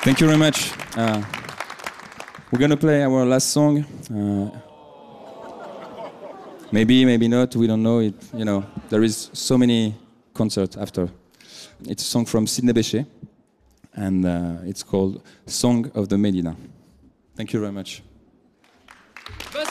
Thank you very much. We're gonna play our last song. Maybe not. We don't know. There is so many concerts after. It's a song from Sidney Bechet, and it's called "Song of the Medina." Thank you very much.